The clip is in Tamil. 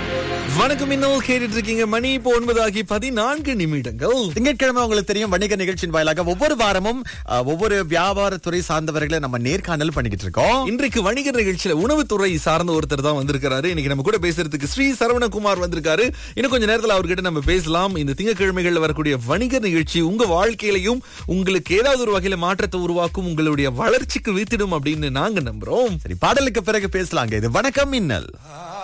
வணக்கம், இன்னும் கேட்டுட்டு இருக்கீங்க. மணி இப்போ 9:14 திங்கட்கிழமை உங்களுக்கு தெரியும் வணிக நிகழ்ச்சியின் வாயிலாக ஒவ்வொரு வாரமும் ஒவ்வொரு வியாபாரத்துறை சார்ந்தவர்களை நம்ம நேர்காணல் பண்ணிக்கிட்டு இருக்கோம். இன்றைக்கு வணிக நிகழ்ச்சியில உணவுத்துறை சார்ந்த ஒருத்தர் தான் வந்திருக்காரு. இன்னைக்கு நம்ம கூட பேசுறதுக்கு ஸ்ரீ சரவணகுமார் வந்திருக்காரு. இன்னும் கொஞ்ச நேரத்துல அவர்கிட்ட நம்ம பேசலாம். இந்த திங்கட்கிழமைகள்ல வரக்கூடிய வணிக நிகழ்ச்சி உங்க வாழ்க்கையிலையும் உங்களுக்கு ஏதாவது ஒரு வகையில மாற்றத்தை உருவாக்கும், உங்களுடைய வளர்ச்சிக்கு வீத்திடும் அப்படின்னு நாங்க நம்புறோம். சரி, பாடலுக்கு பிறகு பேசலாங்க. இது வணக்கம் மின்னல்.